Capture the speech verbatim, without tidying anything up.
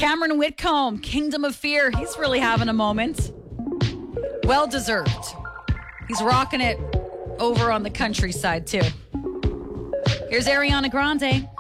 Cameron Whitcomb, Kingdom of Fear. He's really having a moment. Well deserved. He's rocking it over on the countryside, too. Here's Ariana Grande.